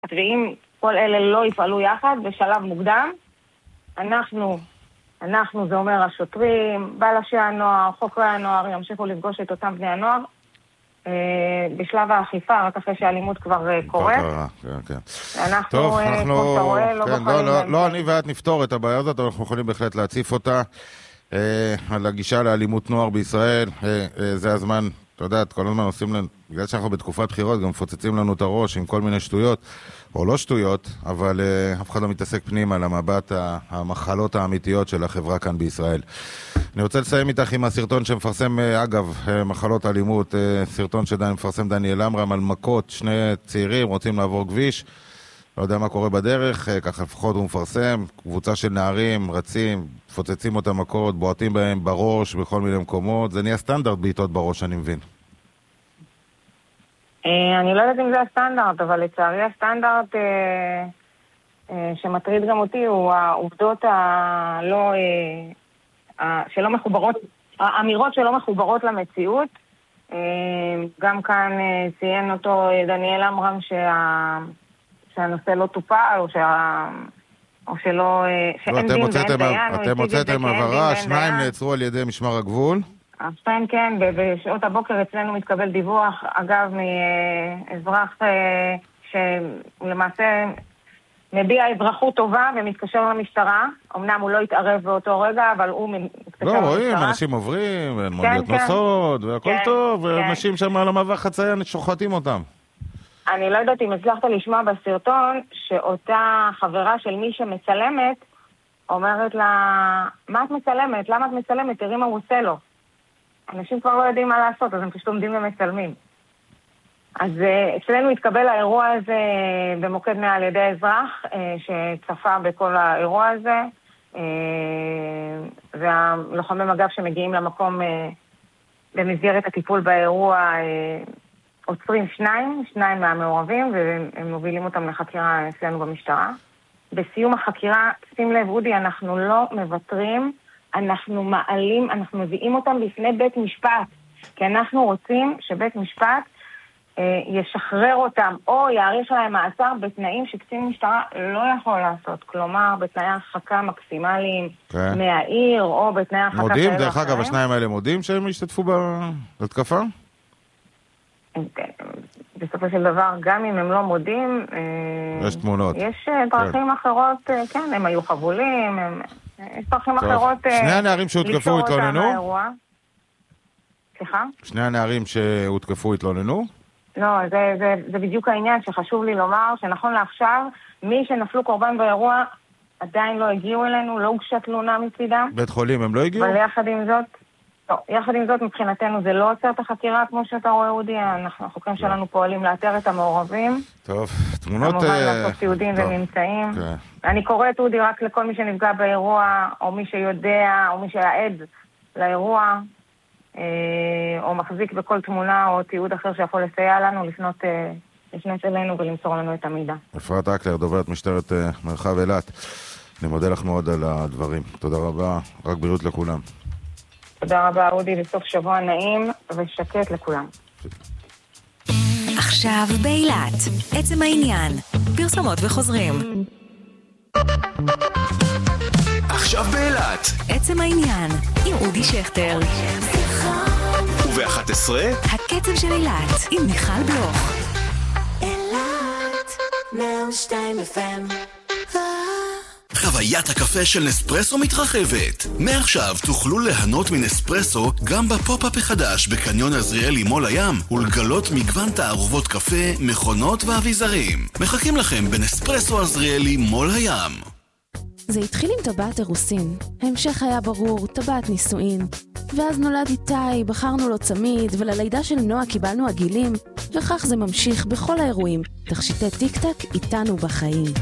ואם כל אלה לא יפעלו יחד בשלב מוקדם, אנחנו זה אומר השוטרים, בלשי הנוער, חוקרי הנוער, ימשיכו לפגוש את אותם בני הנוער, בשלב האכיפה, רק אחרי שהאלימות כבר קורית. טוב, אנחנו... לא, אני ואת נפתור את הבעיה הזאת, אנחנו יכולים בהחלט להציף אותה על הגישה לאלימות נוער בישראל. זה הזמן, אתה יודע, כל הזמן עושים לנו, בגלל שאנחנו בתקופת בחירות, גם מפוצצים לנו את הראש עם כל מיני שטויות, או לא שטויות, אבל אף אחד לא מתעסק פנימה למבט המחלות האמיתיות של החברה כאן בישראל. אני רוצה לסיים איתך עם הסרטון שמפרסם, אגב, מחלות אלימות, סרטון שמפרסם דניאל אמרם על מכות, שני צעירים רוצים לעבור כביש, לא יודע מה קורה בדרך, ככה לפחות הוא מפרסם, קבוצה של נערים רצים, מפוצצים אותם מכות, בועטים בהם בראש בכל מיני מקומות, זה נהיה סטנדרט בעיטות בראש, אני מבין. אני לא יודעת אם זה הסטנדרט, אבל לצערי הסטנדרט שמטריד גם אותי הוא העובדות שלא מחוברות, האמירות שלא מחוברות למציאות. גם כאן ציין אותו דניאל אמרם שהנושא לא טופל, או שלא, שאין דין ואין דיין. אתם הוצאתם הבהרה, שניים נעצרו על ידי משמר הגבול. השתיים כן, בשעות הבוקר אצלנו מתקבל דיווח, אגב, מאזרח שלמעשה מביע אזרחות טובה ומתקשר למשטרה. אמנם הוא לא התערב באותו רגע, אבל הוא מתקשר למשטרה. לא, רואים, אנשים עוברים, מוניות נוסעות, והכל טוב, ואנשים שם על המעבר חצייה שוחטים אותם. אני לא יודעת אם הצלחת לשמוע בסרטון שאותה חברה של מי שמצלמת אומרת לה, מה את מצלמת? למה את מצלמת? תראי מה הוא עושה לו. אנשים כבר לא יודעים מה לעשות, אז הם פשוט עומדים ומצלמים. אז אצלנו התקבל האירוע הזה במוקד 100 על ידי האזרח שצפה בכל האירוע הזה, והלוחמי מג"ב שמגיעים למקום במסגרת הטיפול באירוע עוצרים שניים מהמעורבים, והם מובילים אותם לחקירה אצלנו במשטרה. בסיום החקירה, שים לב אודי, אנחנו לא מוותרים, אנחנו מעלים, אנחנו מביאים אותם בפני בית משפט, כי אנחנו רוצים שבית משפט ישחרר אותם, או יאריך להם מעצר בתנאים שקצין משטרה לא יכול לעשות, כלומר בתנאי הרחקה מקסימליים מהעיר, או בתנאי הרחקה כאלה אחרים. מודים, דרך אגב, השניים האלה מודים שהם השתתפו בהתקפה? בסופו של דבר, גם אם הם לא מודים, יש תמונות. יש דרכים אחרות, כן, הם היו חבולים, יש דרכים אחרות. שני הנערים שהותקפו התלוננו? סליחה? שני הנערים שהותקפו התלוננו? לא, זה בדיוק העניין שחשוב לי לומר, שנכון לעכשיו, מי שנפלו קורבן באירוע עדיין לא הגיעו אלינו, לא הוגשה תלונה מצידם. בית חולים הם לא הגיעו? אבל יחד עם זאת, מבחינתנו זה לא עוצר את החקירה, כמו שאתה רואה, אודי, החוקרים שלנו פועלים לאתר את המעורבים. טוב, תמונות... כמובן לעשות תיעודים וממצאים. אני קוראת, אודי, רק לכל מי שנפגע באירוע, או מי שיודע, או מי שהיה לאירוע, או מחזיק בכל תמונה או תיעוד אחר שיכול לסייע לנו, לפנות אלינו ולמסור לנו את המידע. אפרת אקלר, דוברת משטרת מרחב אילת. אני מודה לך מאוד על הדברים. תודה רבה, רק בריאות לכולם. תודה רבה, אודי, לסוף שבוע נעים ושקט לכולם. עכשיו באילת, עצם העניין, פרסומות וחוזרים. עכשיו באילת, עצם העניין, עם אודי שכטר. וב-11, הקצב של אילת, עם מיכל בלוך. אילת, 102 FM. חוויית הקפה של נספרסו מתרחבת. מעכשיו תוכלו ליהנות מנספרסו גם בפופ-אפ החדש בקניון עזריאלי מול הים, ולגלות מגוון תערובות קפה, מכונות ואביזרים. מחכים לכם בנספרסו עזריאלי מול הים. זה התחיל עם טבעת אירוסין. ההמשך היה ברור, טבעת נישואין. ואז נולד איתי, בחרנו לו צמיד, וללידה של נועה קיבלנו עגילים, וכך זה ממשיך בכל האירועים. תכשיטי טיק-טק איתנו בחיים.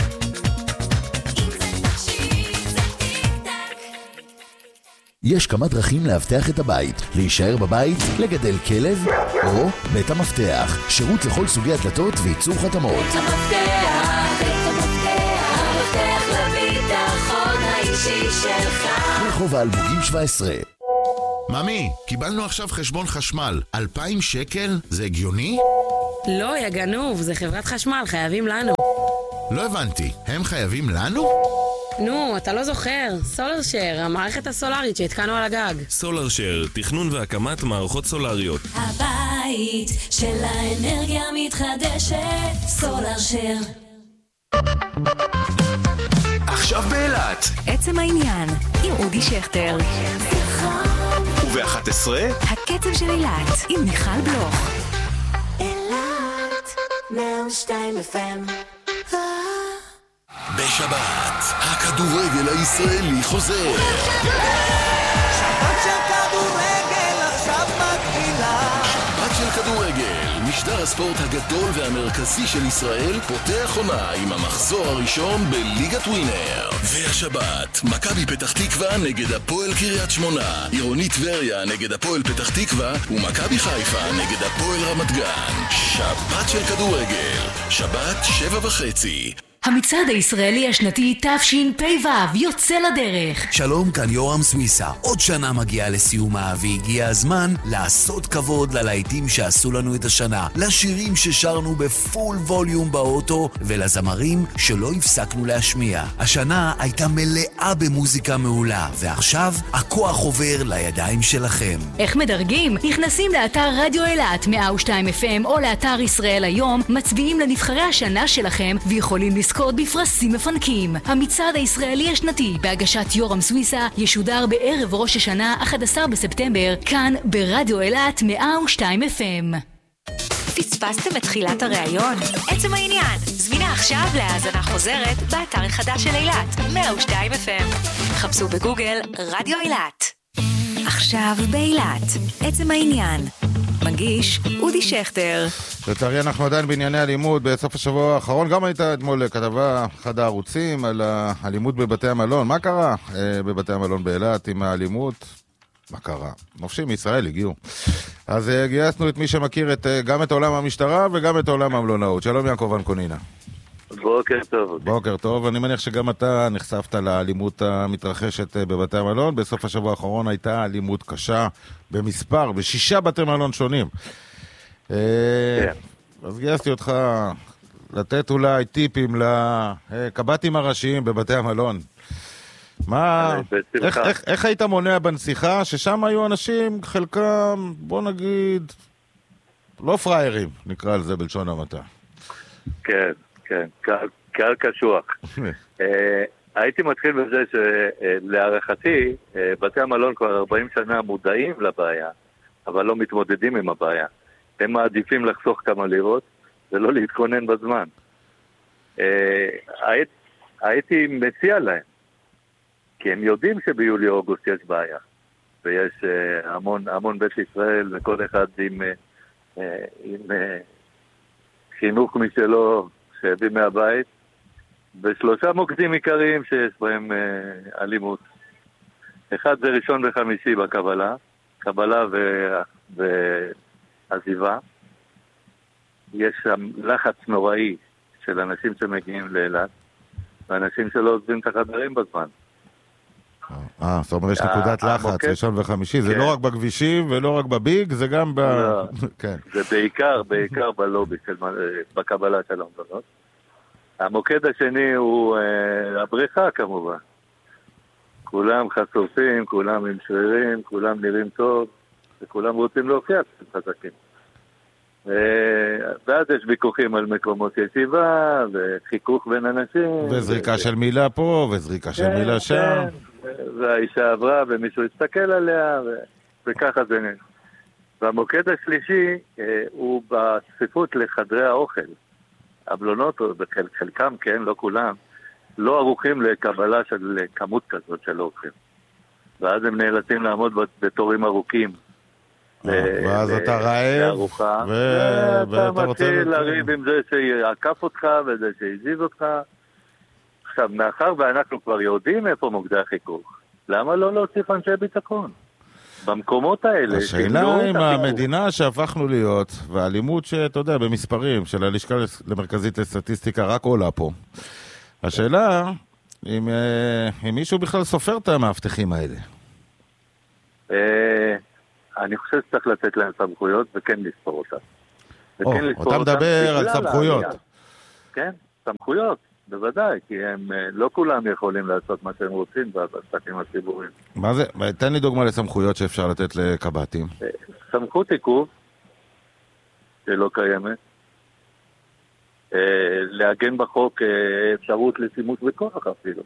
יש כמה דרכים להבטח את הבית, להישאר בבית, לגדל כלב, או בית המפתח, שירות לכל סוגי הדלתות וייצור חתמות. בית המפתח לביטחון האישי שלך. רחוב האלמוגים 17. ממי, קיבלנו עכשיו חשבון חשמל, 2,000 שקל? זה הגיוני? לא, יא גנוב, זה חברת חשמל, חייבים לנו. לא הבנתי, הם חייבים לנו? נו, אתה לא זוכר, סולרשר, המערכת הסולרית שהתקנו על הגג. סולרשר, תכנון והקמת מערכות סולריות. הבית של האנרגיה מתחדשת, סולרשר. עכשיו באילת. עצם העניין, עם אודי שכטר. וב-11 הקצב של אילת, עם מיכל בלוך. אילת, 102 FM. בשבת, הכדורגל הישראלי חוזר. שבת של כדורגל עכשיו מתחילה. שבת של כדורגל, משדר הספורט הגדול והמרכזי של ישראל, פותח עונה עם המחזור הראשון בליגת ווינר. והשבת, מכבי פתח תקווה נגד הפועל קריית שמונה, עירוני טבריה נגד הפועל פתח תקווה, ומכבי חיפה נגד הפועל רמת גן. שבת של כדורגל, שבת 7:30. המצעד הישראלי השנתי תשפ"ו יוצא לדרך. שלום, כאן יורם סוויסה. עוד שנה מגיעה לסיומה והגיע הזמן לעשות כבוד ללהיטים שעשו לנו את השנה, לשירים ששרנו בפול ווליום באוטו ולזמרים שלא הפסקנו להשמיע. השנה הייתה מלאה במוזיקה מעולה, ועכשיו הכוח עובר לידיים שלכם. איך מדרגים? נכנסים לאתר רדיו אילת 102 FM או לאתר ישראל היום, מצביעים לנבחרי השנה שלכם ויכולים לזכות בפרסים מפנקים. המצעד הישראלי השנתי בהגשת יורם סוויסה ישודר בערב ראש השנה 11 בספטמבר כאן ברדיו אילת 102 FM. פספסתם את תחילת הראיון? עצם העניין, זמינה עכשיו להאזנה חוזרת באתר החדש של אילת 102 FM. חפשו בגוגל רדיו אילת. עכשיו באילת, עצם העניין. מגיש אודי שכטר. לצערי אנחנו עדיין בענייני אלימות. בסוף השבוע האחרון גם הייתה אתמול כתבה אחד הערוצים על האלימות בבתי המלון. מה קרה בבתי המלון באילת עם האלימות? מה קרה? נופשים מישראל הגיעו. אז גייסנו את מי שמכיר גם את עולם המשטרה וגם את עולם המלונאות. שלום יעקב אנקונינה. בוקר טוב. בוקר טוב. אני מניח שגם אתה נחשפת לאלימות המתרחשת בבתי המלון. בסוף השבוע האחרון הייתה אלימות קשה במספר, ב6 בתי מלון שונים. אז גייסתי אותך לתת אולי טיפים לקב"טים הראשיים בבתי המלון. איך היית מונע בנסיכה ששם היו אנשים, חלקם, בוא נגיד, לא פריירים, נקרא לזה בלשון המעטה. כן. כן, קהל קשוח. הייתי מתחיל בזה שלהערכתי, בתי המלון כבר 40 שנה מודעים לבעיה, אבל לא מתמודדים עם הבעיה. הם מעדיפים לחסוך כמה לירות, ולא להתכונן בזמן. הייתי מציע להם, כי הם יודעים שביולי-אוגוסט יש בעיה, ויש המון בית ישראל, וכל אחד עם חינוך משלו, שהביא מהבית, בשלושה מוקדים עיקריים שיש בהם אלימות. אחד זה ראשון וחמישי בקבלה, קבלה ועזיבה. יש שם לחץ נוראי של אנשים שמגיעים לאילת, ואנשים שלא עוזבים את החדרים בזמן. זאת אומרת, יש נקודת לחץ, ראשון וחמישי, זה לא רק בכבישים ולא רק בביג, זה גם ב... זה בעיקר בלובי, בקבלה של המלונות. המוקד השני הוא הבריכה כמובן. כולם חשופים, כולם עם שרירים, כולם נראים טוב, וכולם רוצים להופיע חזקים. ואז יש ויכוחים על מקומות ישיבה, וחיכוך בין אנשים. וזריקה של מילה פה, וזריקה של מילה שם. והאישה עברה ומישהו הסתכל עליה, וככה זה נראה. והמוקד השלישי הוא בצפיפות לחדרי האוכל. המלונות, בחלקם, כן, לא כולם, לא ערוכים לקבלה של כמות כזאת של אוכל. ואז הם נאלצים לעמוד בתורים ארוכים. ואז אתה רעב, ואתה מתחיל לריב עם זה שיעקף אותך וזה שיזיז אותך. עכשיו, מאחר ואנחנו כבר יודעים איפה מוקדי החיכוך, למה לא להוסיף אנשי ביטחון? במקומות האלה... השאלה עם המדינה שהפכנו להיות, והאלימות שאתה יודע, במספרים של הלשכה למרכזית לסטטיסטיקה רק עולה פה. השאלה, אם מישהו בכלל סופר את המאבטחים האלה. אני חושב שצריך לתת להם סמכויות וכן לספור אותם. אתה מדבר על סמכויות. כן, סמכויות, בוודאי, כי הם לא כולם יכולים לעשות מה שהם רוצים בשטחים הציבוריים. מה זה? תן לי דוגמה לסמכויות שאפשר לתת לקב"טים. סמכות עיכוב, שלא קיימת. לעגן בחוק אפשרות לשימוש בכוח אפילו.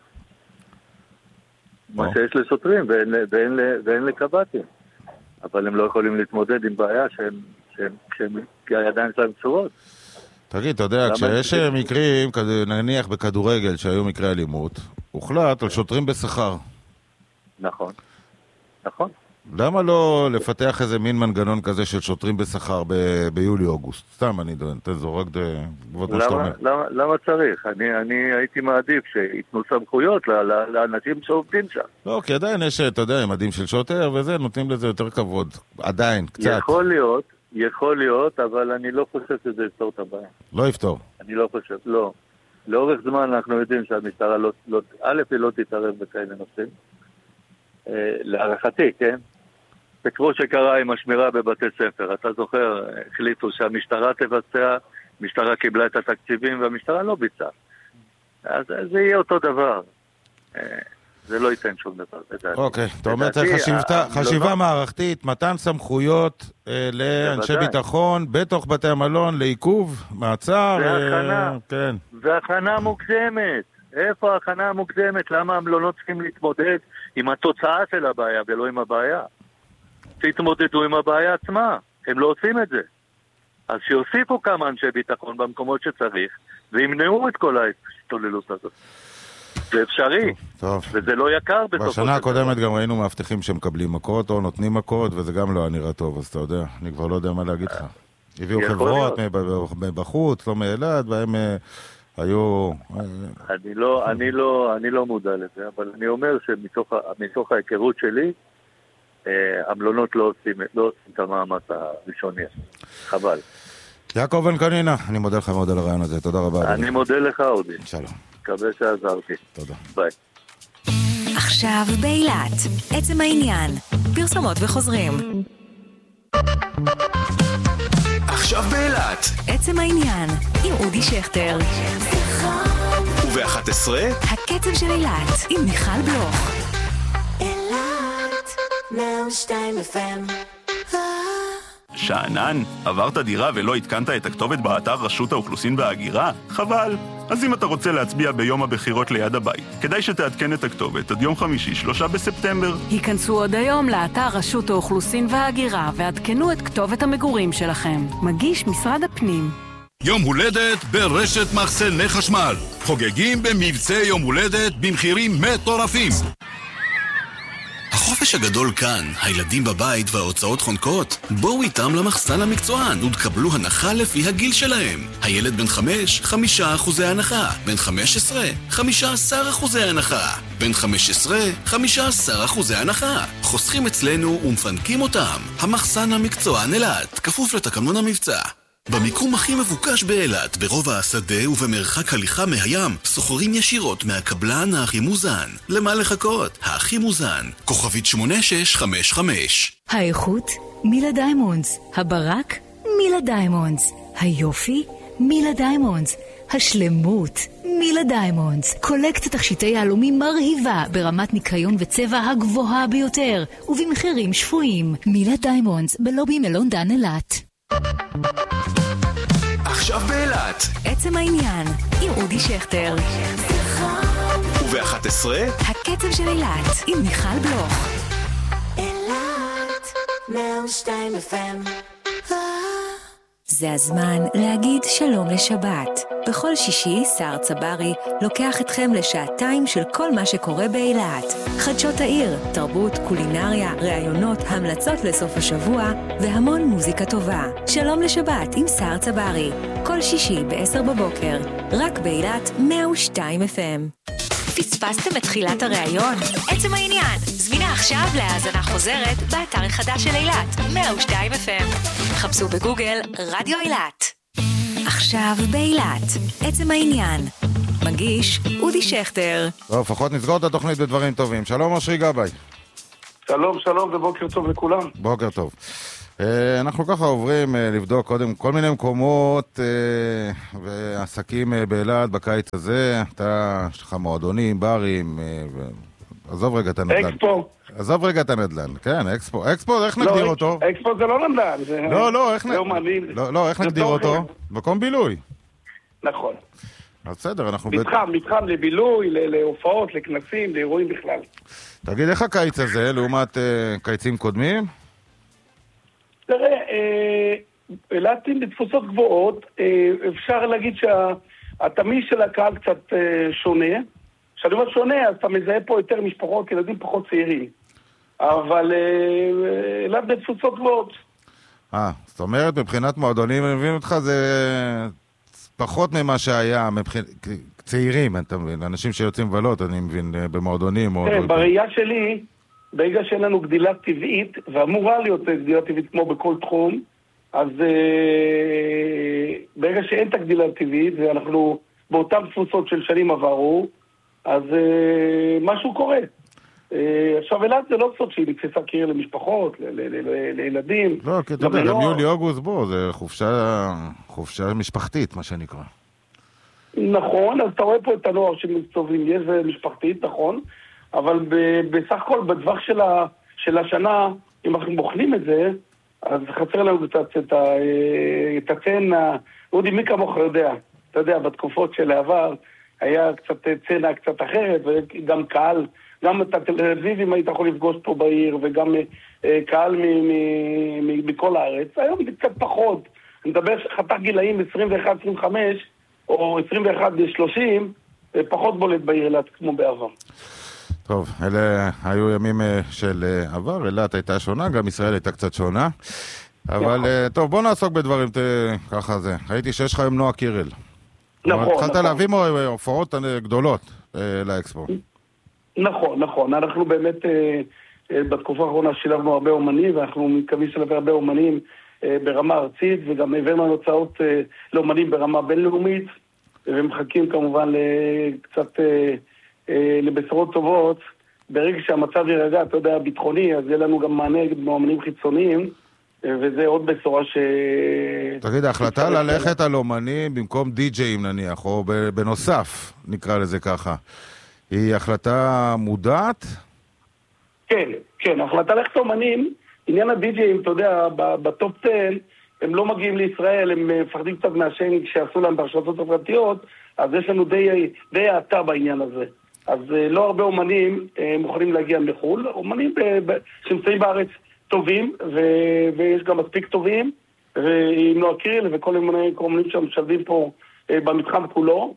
מה שיש לשוטרים ואין לקב"טים. אבל הם לא יכולים להתמודד עם בעיה שהם הידיים שלהם קשורות. תגיד, אתה יודע, כשיש מקרים, נניח בכדורגל שהיו מקרי אלימות, הוחלט על שוטרים בשכר. נכון, נכון. למה לא לפתח איזה מין מנגנון כזה של שוטרים בשכר ביולי-אוגוסט? סתם, אני זורק דבות מה שאתה אומר. למה צריך? אני הייתי מעדיף שיתנו סמכויות לאנשים שעובדים שם. לא, כי עדיין יש, אתה יודע, מדים של שוטר וזה, נותנים לזה יותר כבוד. עדיין, קצת. יכול להיות, אבל אני לא חושב שזה יפתור את הבעיה. לא יפתור. אני לא חושב, לא. לאורך זמן אנחנו יודעים שהמשטרה א' היא לא תתערב בכאלה נושאים. להערכתי, כן? וכמו שקרה עם השמירה בבתי ספר, אתה זוכר, החליטו שהמשטרה תבצע, המשטרה קיבלה את התקציבים והמשטרה לא ביצעה. אז זה יהיה אותו דבר. זה לא ייתן שום דבר. אוקיי, אתה אומר צריך חשיבה מערכתית, מתן סמכויות לאנשי ביטחון בתוך בתי המלון, לעיכוב, מעצר. והכנה מוקדמת. איפה ההכנה המוקדמת? למה המלונות צריכים להתמודד עם התוצאה של הבעיה ולא עם הבעיה? תתמודדו עם הבעיה עצמה. הם לא עושים את זה. אז שיוסיפו כמה אנשי ביטחון במקומות שצריך, וימנעו את כל ההשתוללות הזאת. זה אפשרי, טוב. וזה לא יקר בסופו. בשנה הקודמת גם ראינו מאבטחים שמקבלים מכות או נותנים מכות, וזה גם לא נראה טוב, אז אתה יודע, אני כבר לא יודע מה להגיד לך. הביאו חברות בחוץ, לא מאלעד, והם היו... אני לא מודע לזה, אבל אני אומר שמתוך ההיכרות שלי, המלונות לא עושים את המאמץ הראשוני. חבל. יעקב בן קנינה, אני מודה לך מאוד על הרעיון הזה, תודה רבה. אני מודה לך, אודי. שלום. מקווה שעזרתי. תודה. ביי. עכשיו באילת, עצם העניין, פרסומות וחוזרים. עכשיו באילת, עצם העניין, עם אודי שכטר. וב-11, הקצב של אילת, עם מיכל בלוך. אילת, 102 FM. שענן, עברת דירה ולא התקנת את הכתובת באתר רשות האוכלוסין וההגירה? חבל. אז אם אתה רוצה להצביע ביום הבחירות ליד הבית, כדאי שתעדכן את הכתובת עד יום חמישי, 3 בספטמבר. היכנסו עוד היום לאתר רשות האוכלוסין וההגירה ועדכנו את כתובת המגורים שלכם. מגיש משרד הפנים. יום הולדת ברשת מחסני חשמל. חוגגים במבצע יום הולדת במחירים מטורפים. החופש הגדול כאן, הילדים בבית וההוצאות חונקות. בואו איתם למחסן המקצוען ותקבלו הנחה לפי הגיל שלהם. הילד בן 5, 5% הנחה. בן 15, 15% הנחה. בן 15, 15% הנחה. חוסכים אצלנו ומפנקים אותם. המחסן המקצוען אילת, כפוף לתקנון המבצע. במיקום הכי מבוקש באילת, ברובע השדה ובמרחק הליכה מהים, סוחרים ישירות מהקבלן הכי מוזן. למה לחכות? הכי מוזן. כוכבית 8655. האיכות? מילה דיימונדס. הברק? מילה דיימונדס. היופי? מילה דיימונדס. השלמות? מילה דיימונדס. קולקציית תכשיטי יהלומים מרהיבה ברמת ניקיון וצבע הגבוהה ביותר ובמחירים שפויים. מילה דיימונדס בלובי מלון דן אילת. עכשיו באילת, עצם העניין, עם אודי שכטר. וב-11, הקצב של אילת, עם מיכל בלוך. אילת, 102 FM. זה הזמן להגיד שלום לשבת. בכל שישי, סער צברי לוקח אתכם לשעתיים של כל מה שקורה באילת. חדשות העיר, תרבות, קולינריה, ראיונות, המלצות לסוף השבוע והמון מוזיקה טובה. שלום לשבת עם סער צברי. כל שישי ב-10 בבוקר. רק באילת 102 FM. פספסתם את תחילת הראיון? עצם העניין, זמינה עכשיו להאזנה חוזרת באתר החדש של אילת, 102 FM. חפשו בגוגל רדיו אילת. עכשיו באילת, עצם העניין. מגיש אודי שכטר. טוב, לפחות נסגור את התוכנית בדברים טובים. שלום אושרי גבאי. שלום ובוקר טוב לכולם. בוקר טוב. אנחנו ככה עוברים לבדוק קודם כל מיני מקומות ועסקים באילת בקיץ הזה. יש לך מועדונים, ברים, עזוב רגע את הנדל"ן. אקספו. עזוב רגע את הנדל"ן, כן, אקספו. אקספו, איך נגדיר אותו? אקספו זה לא נדל"ן. לא, איך נגדיר אותו? מקום בילוי. נכון. אז בסדר, אנחנו... מתחם לבילוי, להופעות, לכנסים, לאירועים בכלל. תגיד, איך הקיץ הזה לעומת קיצים קודמים? תראה, אילתים בתפוסות גבוהות, אפשר להגיד שהתמיד של הקהל קצת שונה. כשאני אומר שונה, אז אתה מזהה פה יותר משפחות, ילדים פחות צעירים. אבל אילת בתפוסות גבוהות. זאת אומרת, מבחינת מועדונים, אני מבין אותך, זה פחות ממה שהיה, צעירים, אתה מבין, אנשים שיוצאים לבלות, אני מבין, במועדונים. בראייה שלי, ברגע שאין לנו גדילה טבעית, ואמורה להיות גדילה טבעית כמו בכל תחום, אז ברגע שאין את הגדילה טבעית, ואנחנו באותן תפוסות של שנים עברו, אז משהו קורה. עכשיו אילת זה לא סוד שהיא נתפסה קריר למשפחות, לילדים. לא, כי אתה יודע, גם יולי-אוגוסט בו, זה חופשה משפחתית, מה שנקרא. נכון, אז אתה רואה פה את הנוער שמסתובבים, יש משפחתית, נכון, אבל בסך הכל בדווח של השנה, אם אנחנו בוחנים את זה, אז חסר לנו קצת את הצנה, אודי מי כמוך יודע, אתה יודע, בתקופות של העבר, היה קצת צנה קצת אחרת, וגם קהל, גם את הטלוויזיונים היית יכול לפגוש פה בעיר, וגם קהל מכל הארץ. היום זה קצת פחות. אני מדבר שחתך גילאים 21-25, או 21-30, פחות בולט בעיר אילת כמו בעבר. טוב, אלה היו ימים של עבר, אילת הייתה שונה, גם ישראל הייתה קצת שונה. אבל טוב, בוא נעסוק בדברים ככה זה. ראיתי שיש לך היום נועה קירל. נכון. התחלת להביא הופעות גדולות לאקספו. נכון. אנחנו באמת בתקופה האחרונה שילבנו הרבה אומנים, ואנחנו מקווים שלהביא הרבה אומנים ברמה ארצית, וגם הבאנו הוצאות לאומנים ברמה בינלאומית, ומחכים כמובן קצת לבשורות טובות. ברגע שהמצב ירגע, אתה יודע, ביטחוני, אז יהיה לנו גם מענה מאומנים חיצוניים, וזה עוד בשורה תגיד, ההחלטה ללכת על אומנים במקום די-ג'אים נניח, או בנוסף, נקרא לזה ככה, היא החלטה מודעת? כן, החלטה ללכת אומנים, עניין הדי-ג'אים, אתה יודע, בטופ 10, הם לא מגיעים לישראל, הם מפחדים קצת מהשם שעשו להם ברשתות החברתיות, אז יש לנו די האטה בעניין הזה. אז לא הרבה אומנים מוכנים להגיע מחול, אומנים שנמצאים בארץ טובים, ויש גם מספיק טובים, ועם נועה קירל וכל מיני אומנים שמשלבים פה במתחם כולו,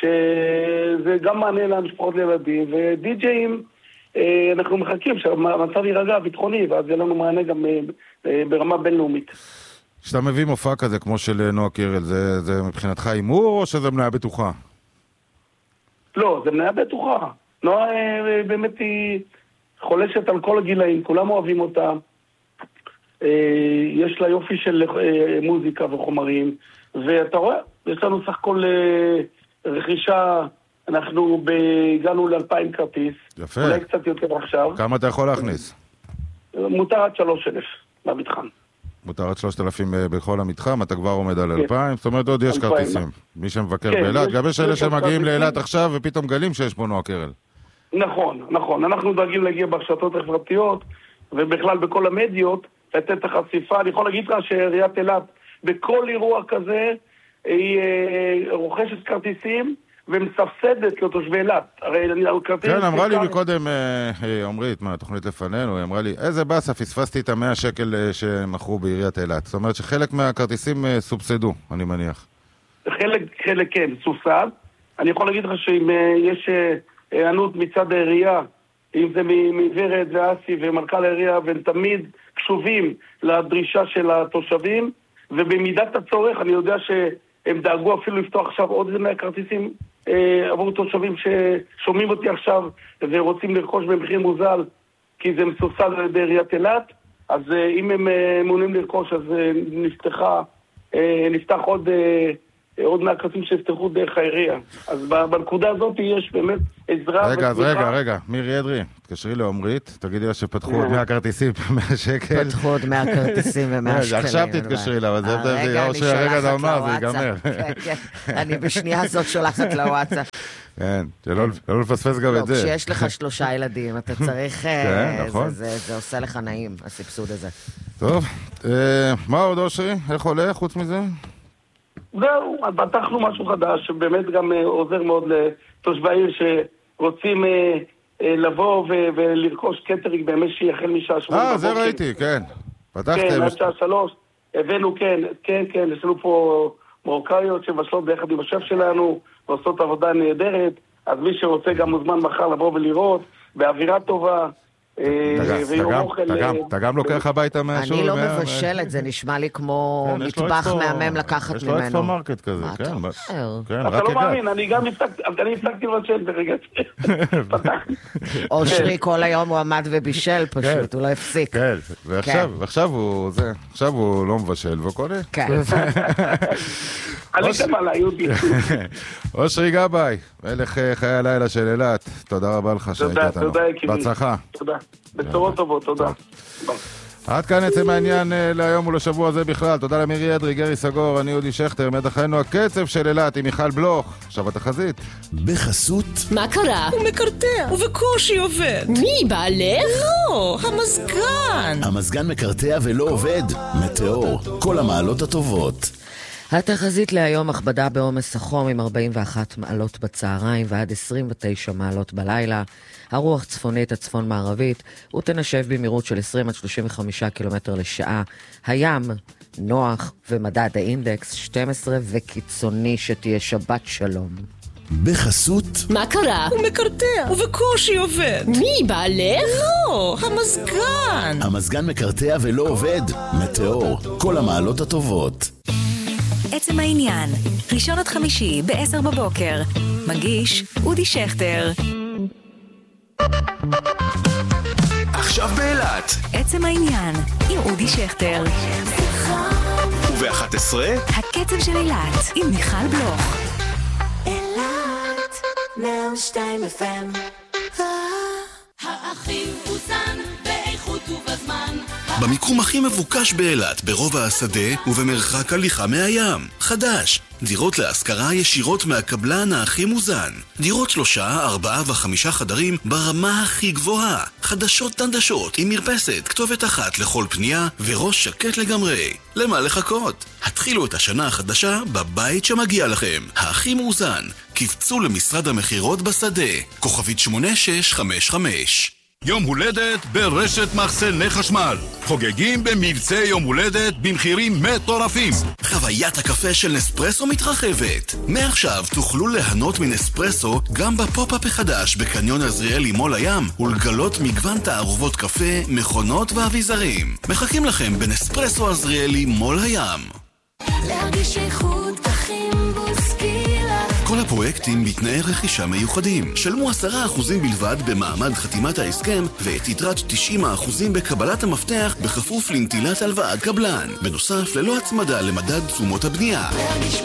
שזה גם מענה למשפחות לילדים, ודי-ג'אים, אנחנו מחכים שהמצב יירגע ביטחוני, ואז יהיה לנו מענה גם ברמה בינלאומית. כשאתה מביא מופע כזה כמו של נועה קירל, זה מבחינתך אימור או שזה מניה בטוחה? לא, זה מניה בטוחה. נועה באמת היא חולשת על כל הגילאים, כולם אוהבים אותה. יש לה יופי של מוזיקה וחומרים, ואתה רואה, יש לנו סך הכל רכישה, אנחנו הגענו ל2,000 כרטיס. יפה. אולי קצת יותר עכשיו. כמה אתה יכול להכניס? מותר עד 3,000 במתחם. מותר עד 3,000 בכל המתחם, אתה כבר עומד על 2,000, זאת אומרת עוד יש כרטיסים. מי שמבקר באילת, גם יש אלה שמגיעים לאילת עכשיו ופתאום גלים שיש פה נועה קירל. נכון. אנחנו דואגים להגיע ברשתות החברתיות, ובכלל בכל המדיות, לתת את החשיפה. אני יכול להגיד לך שעיריית אילת, בכל אירוע כזה, היא רוכשת כרטיסים, ומספסדת לתושבי אילת. כן, אמרה לי מקודם, עומרית, מהתוכנית לפנינו, היא אמרה לי, איזה בסה, פספסתי את 100 שקל שמכרו בעיריית אילת. זאת אומרת שחלק מהכרטיסים סובסדו, אני מניח. חלק כן, סובסד. אני יכול להגיד לך שאם יש הענות מצד העירייה, אם זה מוורד ואסי ומנכ"ל העירייה, והם תמיד קשובים לדרישה של התושבים, ובמידת הצורך, אני יודע שהם דאגו אפילו לפתוח עכשיו עוד 100 כרטיסים עבור תושבים ששומעים אותי עכשיו ורוצים לרכוש במחיר מוזל, כי זה מסובסד על ידי עיריית אילת. אז אם הם מעוניינים לרכוש, אז נפתח עוד עוד מהכרטיסים שיפתחו דרך העירייה. אז בנקודה הזאת יש באמת עזרה. רגע, מירי אדרי, תקשרי לעומרית, תגידי לה שפתחו עוד 100 כרטיסים ב100 שקל. פתחו עוד 100 כרטיסים ו100 שקלים. עכשיו תתקשרי לה, אבל זה רגע זה אמר, זה ייגמר. אני בשנייה הזאת שולחת לוואטסאפ. כן, שלא לפספס גם את זה. כשיש לך 3 ילדים, אתה צריך, זה עושה לך נעים, הסבסוד הזה. טוב, מה עוד אושרי? איך הולך חוץ מזה? זהו, פתחנו משהו חדש, שבאמת גם עוזר מאוד לתושבי העיר שרוצים לבוא ולרכוש קטרינג בימי שהיא החל משעה 8 בבוקר. זה ראיתי, כן. פתחתם. כן, עד שעה 3. הבאנו, כן, יש לנו פה מרוקאיות שבשלות ביחד עם השף שלנו, ועושות עבודה נהדרת, אז מי שרוצה גם מוזמן מחר לבוא ולראות, באווירה טובה. אתה גם לוקח הביתה משהו? אני לא מבשלת, זה נשמע לי כמו מטבח מהמם לקחת ממנו. יש לו אקספו מרקט כזה, כן. אתה לא מאמין, אני גם הפסקתי לבשל ברגע אושרי כל היום הוא עמד ובישל פשוט, הוא לא הפסיק. כן, ועכשיו הוא לא מבשל וכל כן. עליתם עליי, יהודי. אושרי גבאי, מלך חיי הלילה של אילת, תודה רבה לך שהיית איתנו. תודה, יקירי. בהצלחה. תודה. בצורות טובות, תודה. עד כאן עצם העניין להיום ולשבוע הזה בכלל. תודה למירי אדרי, גרי סגור, אני יהודי שכטר, מיד אחרינו הקצב של אילת עם מיכל בלוך. עכשיו התחזית. בחסות. מה קרה? הוא מקרטע, ובקושי עובד. מי, בעלך? לא, המזגן. המזגן מקרטע ולא עובד. מטאור, כל המעלות הטובות. התחזית להיום הכבדה בעומס החום עם 41 מעלות בצהריים ועד 29 מעלות בלילה. הרוח צפונית הצפון מערבית ותנשב במהירות של 20 עד 35 קילומטר לשעה. הים נוח ומדד האינדקס 12 וקיצוני שתהיה שבת שלום. בחסות. מה קרה? הוא מקרטע, ובקושי עובד. מי, בעלך? לא, המזגן. המזגן מקרטע ולא עובד. מטאור, כל המעלות הטובות. עצם העניין, ראשון עד חמישי ב-10 בבוקר. מגיש אודי שכטר. עכשיו באילת. עצם העניין עם אודי שכטר. וב-11 הקצב של אילת עם מיכל בלוך. אילת 102 FM. האחים אוזן באיכות ובזמן. במיקום הכי מבוקש באילת, ברובע השדה ובמרחק הליכה מהים. חדש, דירות להשכרה ישירות מהקבלן הכי מוזן. דירות 3, 4 ו5 חדרים ברמה הכי גבוהה. חדשות תנדשות עם מרפסת, כתובת אחת לכל פנייה וראש שקט לגמרי. למה לחכות? התחילו את השנה החדשה בבית שמגיע לכם. הכי מוזן. קפצו למשרד המחירות בשדה. כוכבית 8655. יום הולדת ברשת מחסני חשמל. חוגגים במבצע יום הולדת במחירים מטורפים. חוויית הקפה של נספרסו מתרחבת. מעכשיו תוכלו ליהנות מנספרסו גם בפופ-אפ החדש בקניון עזריאלי מול הים ולגלות מגוון תערובות קפה, מכונות ואביזרים. מחכים לכם בנספרסו עזריאלי מול הים. להרגיש איכות אחים בוסקילה. כל הפרויקטים בתנאי רכישה מיוחדים. שלמו 10% בלבד במעמד חתימת ההסכם ואת יתרת 90% בקבלת המפתח בכפוף לנטילת הלוואת קבלן. בנוסף, ללא הצמדה למדד תשומות הבנייה.